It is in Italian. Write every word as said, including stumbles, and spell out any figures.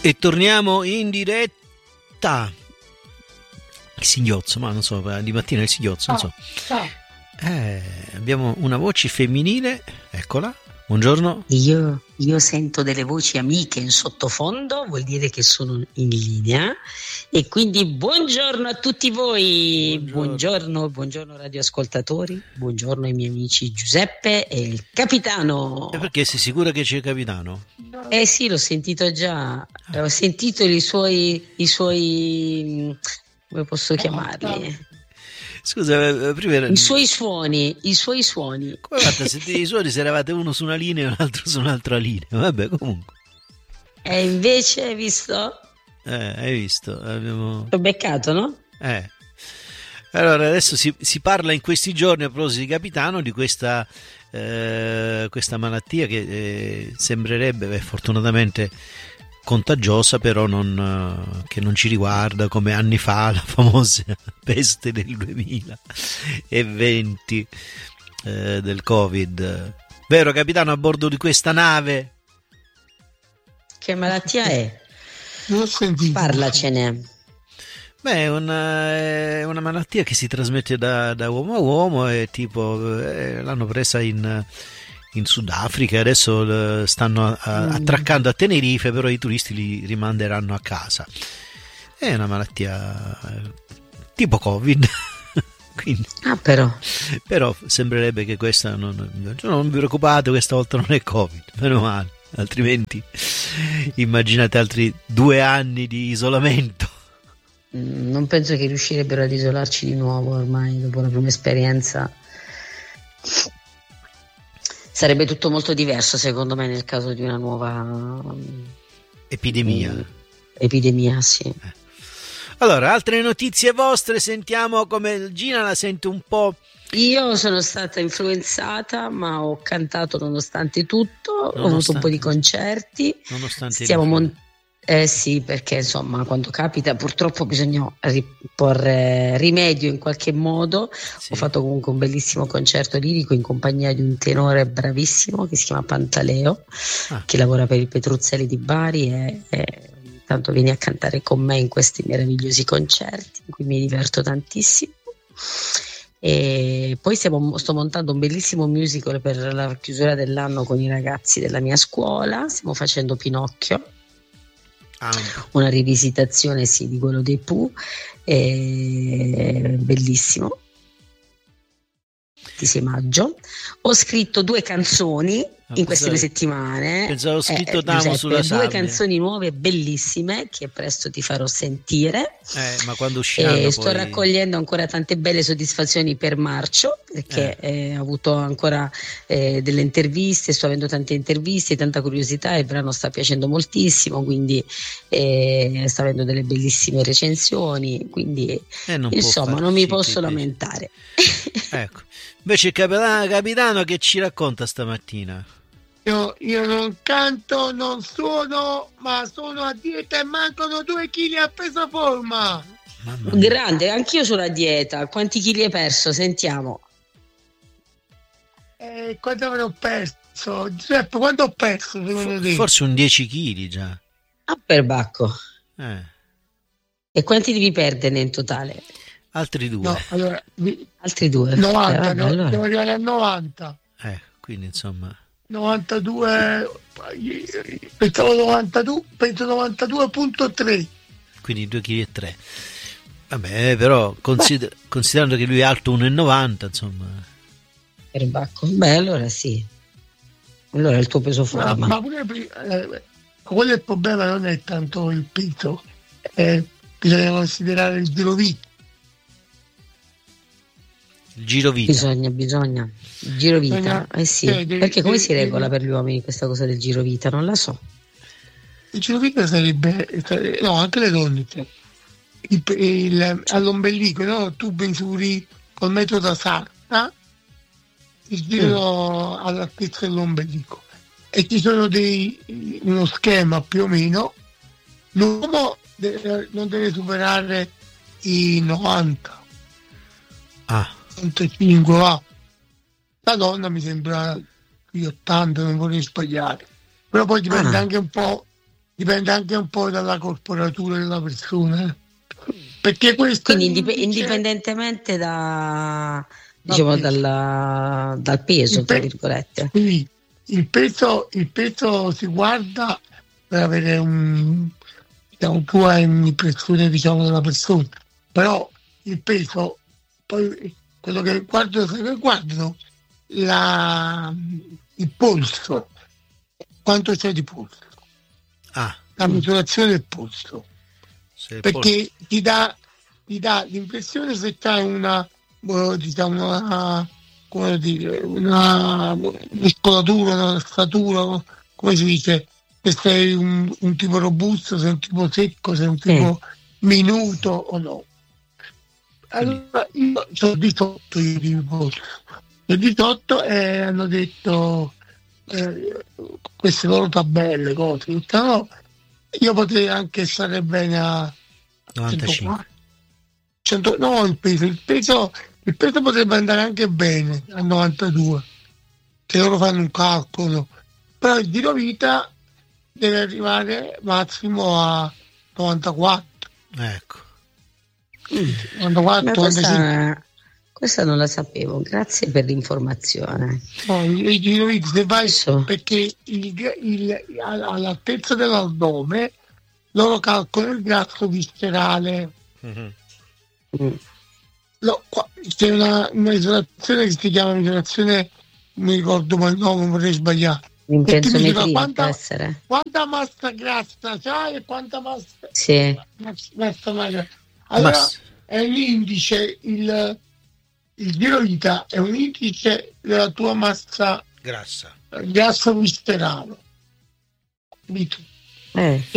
E torniamo in diretta. Il singhiozzo, ma non so, di mattina il singhiozzo, non so. Ciao. Eh, abbiamo una voce femminile, eccola. Buongiorno. Io, io sento delle voci amiche in sottofondo, vuol dire che sono in linea, e quindi buongiorno a tutti voi, buongiorno, buongiorno, buongiorno radioascoltatori, buongiorno ai miei amici Giuseppe e il capitano. E perché sei sicura che c'è il capitano? Eh sì, l'ho sentito già, ho sentito i suoi, i suoi, come posso chiamarli? Scusa, prima era... I suoi suoni, i suoi suoni. Come fate a sentire i suoni se eravate uno su una linea e un altro su un'altra linea? Vabbè, comunque. E invece hai visto? Eh, hai visto? Abbiamo... L'ho beccato, no? Eh. Allora, adesso si, si parla in questi giorni, a proposito di capitano, di questa, eh, questa malattia che eh, sembrerebbe, beh, fortunatamente, contagiosa, però non, che non ci riguarda come anni fa la famosa peste del duemilaventi eh, del Covid. Vero capitano, a bordo di questa nave? Che malattia è? Non ho sentito. Parlacene. Beh, è una, è una malattia che si trasmette da, da uomo a uomo e tipo eh, l'hanno presa in in Sudafrica, adesso stanno a, attraccando a Tenerife, però i turisti li rimanderanno a casa. È una malattia tipo Covid. Quindi, ah però però sembrerebbe che questa non, non vi preoccupate, questa volta non è Covid, meno male, altrimenti immaginate altri due anni di isolamento. Non penso che riuscirebbero ad isolarci di nuovo ormai dopo la prima esperienza. Sarebbe tutto molto diverso secondo me nel caso di una nuova epidemia. Eh, epidemia, sì. Eh. Allora, altre notizie vostre, sentiamo come Gina la sente un po'. Io sono stata influenzata, ma ho cantato nonostante tutto, nonostante, ho avuto un po' di concerti. Nonostante Stiamo montando. Eh sì, perché insomma quando capita purtroppo bisogna porre rimedio in qualche modo. Sì. Ho fatto comunque un bellissimo concerto lirico in compagnia di un tenore bravissimo che si chiama Pantaleo, ah. che lavora per il Petruzzelli di Bari e, e tanto vieni a cantare con me in questi meravigliosi concerti in cui mi diverto tantissimo. E poi stiamo, sto montando un bellissimo musical per la chiusura dell'anno con i ragazzi della mia scuola, stiamo facendo Pinocchio. Una rivisitazione sì di quello dei Pooh, eh, bellissimo, di maggio. Ho scritto due canzoni ah, in queste due settimane. Pensavo scritto eh, Giuseppe, sulla due sabbia. Canzoni nuove bellissime che presto ti farò sentire. Eh, ma quando usciranno eh, poi... Sto raccogliendo ancora tante belle soddisfazioni per marzo perché eh. Eh, ho avuto ancora eh, delle interviste, sto avendo tante interviste, tanta curiosità, il brano sta piacendo moltissimo, quindi eh, sta avendo delle bellissime recensioni, quindi eh, non insomma non mi posso lamentare. Ecco. Invece il capitano, capitano che ci racconta stamattina? Io, io non canto, non suono, ma sono a dieta e mancano due chili a peso forma. Grande, anch'io sono a dieta. Quanti chili hai perso? Sentiamo. Eh, quanto avrò perso? Giuseppe, quanto ho perso secondo te? Forse un dieci chili già. Ah, per bacco. Eh. E quanti devi perdere in totale? Altri due. No, allora, vi... Altri due. novanta, eh, vabbè, no, allora. devo arrivare a novanta. Eh, quindi insomma... novantadue, pensavo novantadue, penso novantadue virgola tre. Quindi due virgola tre chili. Vabbè, però consider- considerando che lui è alto uno virgola novanta, insomma. Per bacco. Beh, allora sì. Allora è il tuo peso forma. Ma, ma pure eh, quello è il problema, non è tanto il peso, eh, bisogna considerare il giro vita. Il giro vita. Bisogna, bisogna. Il giro vita, bisogna, eh sì. Eh, devi, perché come devi, si regola devi, per gli uomini questa cosa del giro vita? Non la so. Il giro vita sarebbe, no, anche le donne. Cioè, il, il, all'ombelico, no? Tu misuri col metodo da sarta il giro mm. all'altezza dell'ombelico. E ci sono dei uno schema più o meno. L'uomo deve, non deve superare i novanta. Ah. ottantacinque va. La donna mi sembra gli ottanta, non vorrei sbagliare, però poi dipende ah. anche un po' dipende anche un po' dalla corporatura della persona, eh. Perché questo Quindi indip- indice, indipendentemente da, diciamo, peso. dal, dal peso, Il tra pe- virgolette. sì, il peso, il peso si guarda per avere un, diciamo, tu hai un'impressione, diciamo, della persona, però il peso, poi quello che guardo, che guardano la, il polso, quanto c'è di polso, Ah, la misurazione del polso, se perché ti dà, ti dà l'impressione se c'hai una, eh, diciamo, una, come dire, una muscolatura, una statura, come si dice, se sei un, un tipo robusto, sei un tipo secco, sei un tipo minuto o no. Allora io sono diciotto io di polso, sono diciotto e hanno detto eh, queste loro tabelle, cose, tutto, no, io potrei anche stare bene a novantacinque. cento, no, il peso, il peso, il peso potrebbe andare anche bene a novantadue, se loro fanno un calcolo, però il giro vita deve arrivare massimo a novantaquattro, Ecco. novantaquattro, Ma novantacinque. questa, questa non la sapevo, grazie per l'informazione. No, il giro vita se vai, Adesso, perché il, il, all'altezza dell'addome loro calcolano il grasso viscerale. Mhm. mm, No, qua c'è una, una misurazione che si chiama misurazione, non mi ricordo mai il nome, non vorrei sbagliare. E ti misura l'impensometria può quanta, essere. quanta massa grassa c'hai e quanta massa, Sì. massa, massa magra. Allora Ma s- è un indice, il, il giro vita è un indice della tua massa grassa. grassa viscerale. Capito? Eh.